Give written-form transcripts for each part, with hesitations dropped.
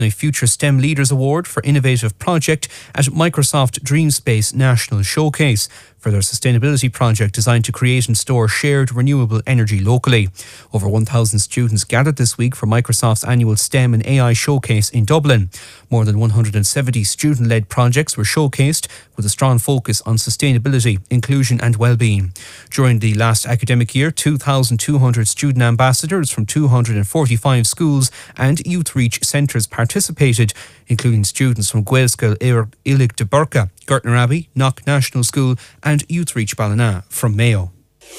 a Future STEM Leaders Award for Innovative Project at Microsoft DreamSpace National Showcase for their sustainability project designed to create and store shared renewable energy locally. Over 1,000 students gathered this week for Microsoft's annual STEM and AI showcase in Dublin. More than 170 student-led projects were showcased with a strong focus on sustainability, inclusion and well-being. During the last academic year, 2,200 student ambassadors from 245 schools and youth reach centres participated, including students from Gaelscoil Illig de Burka, Gertner Abbey, Knock National School and Youth Reach Ballina from Mayo.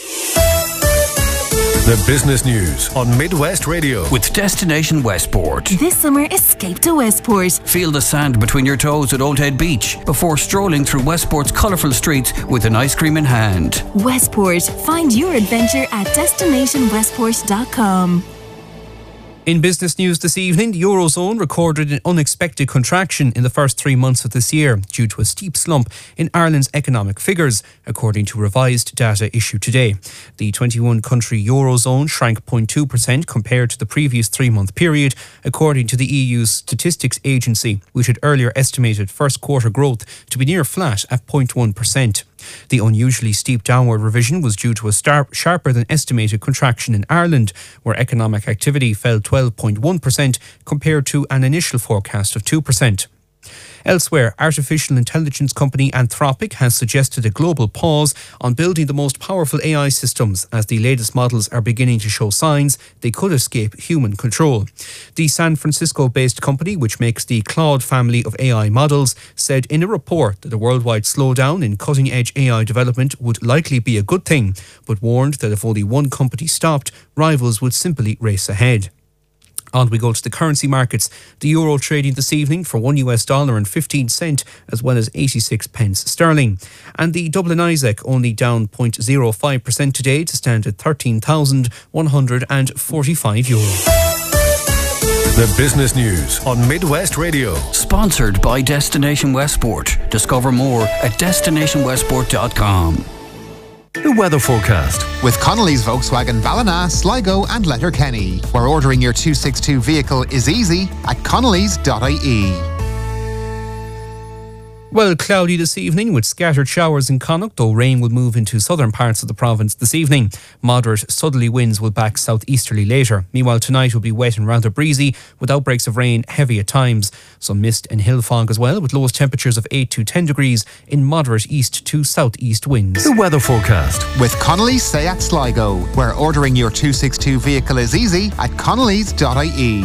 The business news on Midwest Radio with Destination Westport. This summer, escape to Westport. Feel the sand between your toes at Old Head Beach before strolling through Westport's colourful streets with an ice cream in hand. Westport. Find your adventure at destinationwestport.com. In business news this evening, the Eurozone recorded an unexpected contraction in the first 3 months of this year due to a steep slump in Ireland's economic figures, according to revised data issued today. The 21-country Eurozone shrank 0.2% compared to the previous 3-month period, according to the EU's Statistics Agency, which had earlier estimated first quarter growth to be near flat at 0.1%. The unusually steep downward revision was due to a sharper than estimated contraction in Ireland, where economic activity fell 12.1% compared to an initial forecast of 2%. Elsewhere, artificial intelligence company Anthropic has suggested a global pause on building the most powerful AI systems as the latest models are beginning to show signs they could escape human control. The San Francisco-based company, which makes the Claude family of AI models, said in a report that a worldwide slowdown in cutting-edge AI development would likely be a good thing, but warned that if only one company stopped, rivals would simply race ahead. On we go to the currency markets. The euro trading this evening for $1.15 as well as 86 pence sterling. And the Dublin Isaac only down 0.05% today to stand at €13,145. The business news on Midwest Radio. Sponsored by Destination Westport. Discover more at destinationwestport.com. The weather forecast with Connolly's Volkswagen Ballina, Sligo and Letterkenny, where ordering your 262 vehicle is easy at connolly's.ie. Well, cloudy this evening with scattered showers in Connacht, though rain will move into southern parts of the province this evening. Moderate southerly winds will back southeasterly later. Meanwhile, tonight will be wet and rather breezy with outbreaks of rain heavy at times. Some mist and hill fog as well, with lowest temperatures of 8 to 10 degrees in moderate east to southeast winds. The weather forecast with Connolly's Seat Sligo, where ordering your 262 vehicle is easy at connolly's.ie.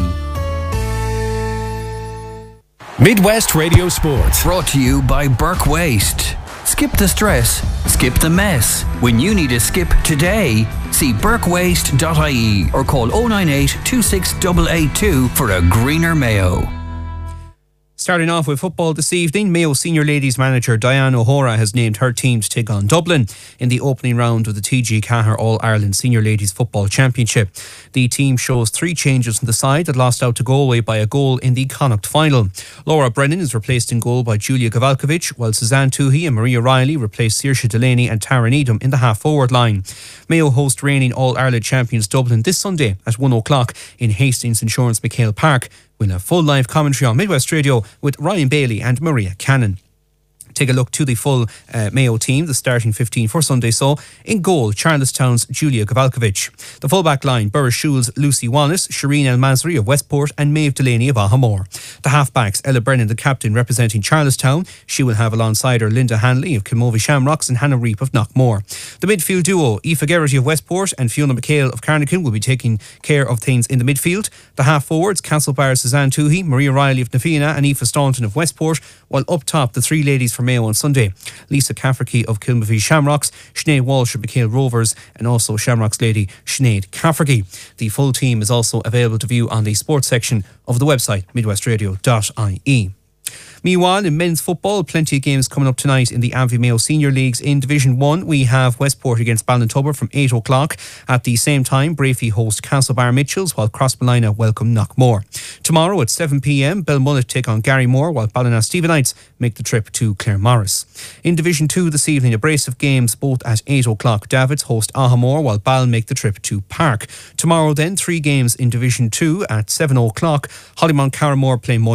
Midwest Radio Sports. Brought to you by Burke Waste. Skip the stress, skip the mess. When you need a skip today, see burkewaste.ie or call 098 26882 for a greener Mayo. Starting off with football this evening, Mayo senior ladies manager Diane O'Hora has named her team to take on Dublin in the opening round of the TG Cahir All-Ireland Senior Ladies Football Championship. The team shows 3 changes from the side that lost out to Galway by a goal in the Connacht final. Laura Brennan is replaced in goal by Julia Gavalkovic, while Suzanne Toohey and Maria Riley replace Saoirse Delaney and Tara Needham in the half-forward line. Mayo host reigning All-Ireland champions Dublin this Sunday at 1 o'clock in Hastings Insurance McHale Park. We'll have full live commentary on Midwest Radio with Ryan Bailey and Maria Cannon. Take a look to the full Mayo team, the starting 15 for Sunday. So, in goal, Charlestown's Julia Gavalkovic. The full-back line, Burris Schul's Lucy Wallace, Shireen El Masri of Westport and Maeve Delaney of Ahamore. The half-backs, Ella Brennan, the captain representing Charlestown. She will have alongside her Linda Hanley of Kilmovie Shamrocks and Hannah Reap of Knockmore. The midfield duo, Aoife Geraghty of Westport and Fiona McHale of Carnican will be taking care of things in the midfield. The half-forwards, Castlebar Suzanne Toohey, Maria Riley of Nafina and Aoife Staunton of Westport, while up top, the 3 ladies from Mayo on Sunday, Lisa Cafferkey of Kilmovie Shamrocks, Sinead Walsh of McHale Rovers and also Shamrocks lady Sinead Cafferkey. The full team is also available to view on the sports section of the website midwestradio.ie. Meanwhile, in men's football, plenty of games coming up tonight in the Abbey Mayo Senior Leagues. In Division 1, we have Westport against Ballintubber from 8 o'clock. At the same time, Brafey host Castlebar Mitchells, while Crossmolina welcome Knockmore. Tomorrow at 7 p.m, Belmullet take on Garrymore, while Ballina-Stephenites make the trip to Claremorris. In Division 2 this evening, a brace of games both at 8 o'clock. Davids host Ahamore, while Ball make the trip to Park. Tomorrow then, 3 games in Division 2 at 7 o'clock. Hollymount Carramore play